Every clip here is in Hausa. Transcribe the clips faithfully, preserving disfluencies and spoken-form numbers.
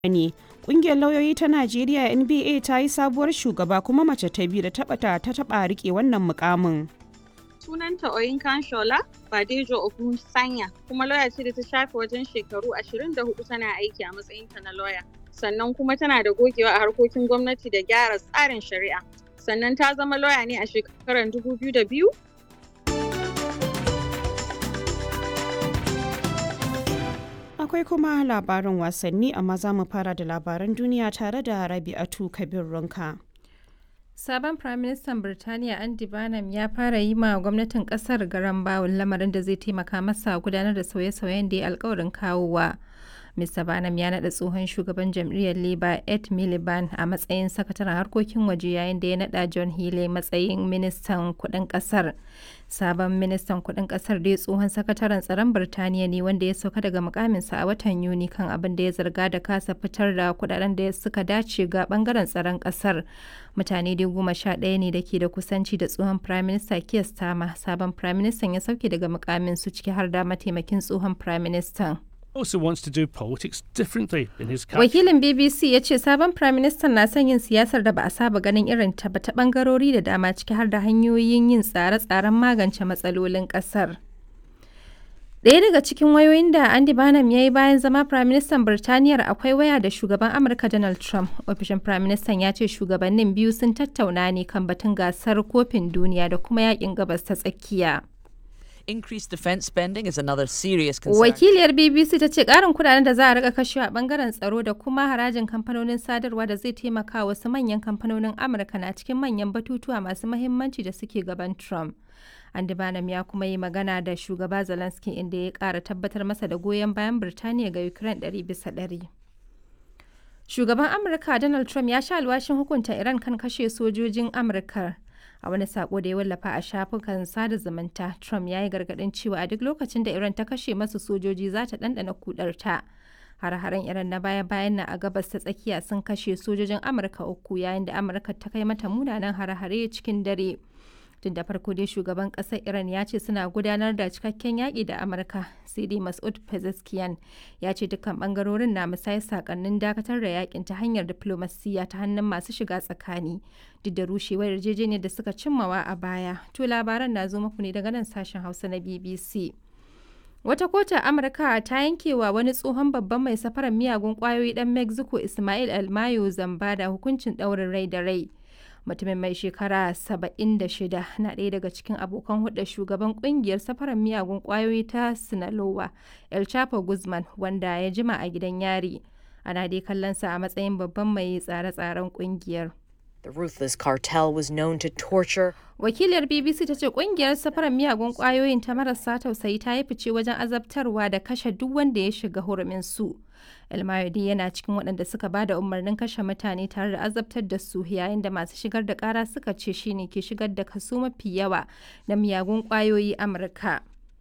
ne. Ƙungiyar Lauyoyi ta Najeriya N B A ta yi sabuwar shugaba kuma mace ta biyu da taɓa ta taɓa riƙe wannan muƙamin. Sunanta Oyinkan Shola Badejo Ogunsanya, kuma lauya ce da ta shafe wajen shekaru ashirin da hudu tana aiki a matsayinta na lauya. Sannan kuma tana da gogewa a harkokin gwamnati da gyara tsarin shari'a. Sannan ta zama lauya ne a shekarar dubu biyu da biyu. Akwai kuma labarin wasanni, amma za mu fara da labaran duniya tare da Rabi'atu Kabir Runka. Sabon Firaministan Birtaniya Andy Burnham ya fara yi ma gwamnatin kasar garan bawul, lamarin da zai taimaka masa gudanar da sauye-sauyen da ya alkawarin kawowa. Mr Burnham ya naɗa tsohon shugaban jam'iyyar Labour Ed Miliband a matsayin sakataren harkokin waje, yayin da ya naɗa John Healey matsayin ministan kuɗin ƙasar. Sabon ministan kuɗin ƙasar dai tsohon sakataren tsaron Birtaniya ne, wanda ya sauka daga mukaminsa a watan Yuni kan abin da ya zarga da kasa fitar da kuɗaɗen da suka dace ga ɓangaren tsaron ƙasar. Mutane dai goma sha ɗaya ne da ke da kusanci da tsohon Prime Minister Keir Starmer. Sabon Prime Minister ya sauke daga mukaminsu, ciki har da mataimakin tsohon Prime Minister. Also wants to do politics differently in his country. Wakilin B B C ya ce sabon Prime Minister na son yin siyasar da ba a saba ganin irin ta ba ta bangarori da dama, ciki har da hanyoyin yin tsare-tsaren magance matsalolin kasar. Ɗaya daga cikin wayoyin da Andy Burnham ya yi bayan zama Prime Minister Birtaniyar akwai waya da shugaban Amurka Donald Trump. Ofishin Prime Minister ya ce shugabannin biyu sun tattauna ne kan batun gasar kofin duniya da kuma yakin gabas ta tsakiya. Increased defense spending is another serious concern. Wakiliyar B B C ta ce ƙarin kudaden da za a rika kashewa a bangaren tsaro da kuma harajin kamfanonin sadarwa da zai taimaka wasu manyan kamfanonin Amurka na cikin manyan batutuwa masu mahimmanci da suke gaban Trump. Andy Burnham ya kuma yi magana da shugaba Zelensky, inda ya ƙara tabbatar masa da goyon bayan Birtaniya ga Ukraine ɗari bisa ɗari. Shugaban Amurka Donald Trump ya sha alwashin hukunta Iran kan kashe sojojin Amurka. A wani sako da ya wallafa a shafukan sada zumunta, Trump ya yi gargaɗin cewa a duk lokacin da Iran ta kashe masu sojoji za ta ɗanɗana kudarta. Hare-haren Iran na baya-bayan na a gabas ta tsakiya sun kashe sojojin Amurka uku, yayin da Amurka ta kai mata munanan hare-hare cikin dare. Tun da farko dai shugaban ƙasar Iran ya ce suna gudanar da cikakken yaƙi da Amurka, sai dai Masoud Pezeshkian ya ce dukkan ɓangarorin na musayar sakannin dakatar da yaƙin ta hanyar diflomasiyya ta hannun masu shiga tsakani, duk da rushewar yarjejeniyar da suka cimmawa a baya. To labaran na zo muku ne daga nan sashen Hausa na B B C. Wata kotu a Amurka ta yankewa wani tsohon babban mai safarar miyagun ƙwayoyi ɗan Mexico Ismael Almayo Zambada hukuncin ɗaurin rai da rai. Mutumin mai shekara saba'in da shida na ɗaya daga cikin abokan hulɗar shugaban ƙungiyar safarar miyagun ƙwayoyi ta Sinaloa, El Chapo Guzman, wanda ya jima a gidan yari. Ana dai kallonsa a matsayin babban mai tsare-tsaren ƙungiyar. The ruthless cartel was known to torture. Wakiliyar B B C ta ce ƙungiyar safarar miyagun ƙwayoyin ta marasa tausayi ta yi fice wajen azabtarwa da kashe duk wanda ya shiga hurumin su. El Mayodi yana cikin waɗanda suka ba da umarnin kashe mutane tare da azabtar da su, yayin da masu shigar da ƙara suka ce shi ne ke shigar da kaso mafi yawa na miyagun ƙwayoyi Amurka.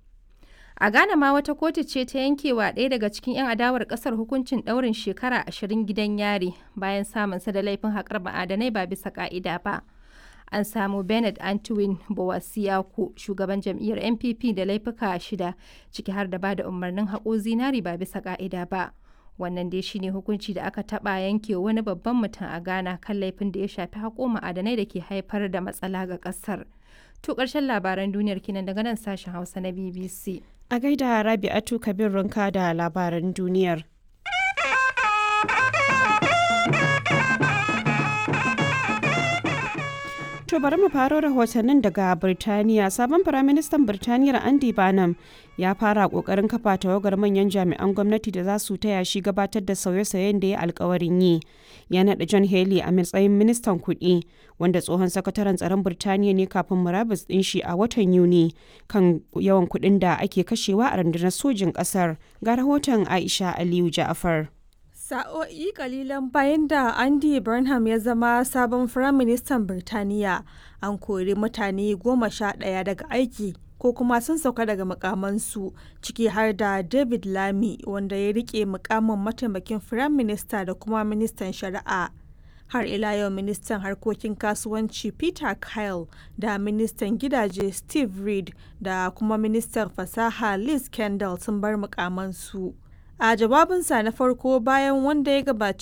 A Ghana ma wata kotu ce ta yankewa ɗaya daga cikin 'yan adawar ƙasar hukuncin ɗaurin shekara ashirin gidan yari bayan samunsa da laifin haƙar ma'adanai ba bisa ƙa'ida ba. An samu Bernard Antwin Bowasiaku, shugaban jam'iyyar N P P, da laifuka shida, ciki har da ba da umarnin haƙo zinari ba bisa ƙa'ida ba. Wannan dai shine hukunci da aka taɓa yanke wani babban mutum a Ghana kan laifin da ya shafi haƙo ma'adanai da ke haifar da matsala ga ƙasar. To ƙarshen labaran duniyar kinan daga nan sashen Hausa na B B C. A gaida Rabi'atu Kabir Runka da labaran duniyar. To bari mu faro rahotannin daga Birtaniya. Sabon Firaministan Birtaniyar Andy Burnham ya fara kokarin kafa tawagar manyan jami'an gwamnati da za su taya shi gabatar da sauye-sauyen da ya alkawarin yi. Ya naɗa John Healey a matsayin ministan kuɗi, wanda tsohon sakataren tsaron Birtaniya ne kafin murabus ɗin shi a watan Yuni kan yawan kuɗin da ake kashewa a rundunar sojin ƙasar. Ga rahoton Aisha Aliyu Ja'afar. Sa'o'i kalilan bayan da Andy Burnham ya zama sabon Firaministan Birtaniya, an kori mutane goma sha ɗaya daga aiki ko kuma sun sauka daga mukamansu, ciki har da David Lammy, wanda ya rike mukamin mataimakin Firaminista da kuma ministan shari'a. Har ila yau ministan harkokin kasuwanci Peter Kyle da ministan gidaje Steve Reed da kuma ministan fasaha Liz Kendall sun bar mukamansu. A jawabinsa na farko bayan wanda ya gabaci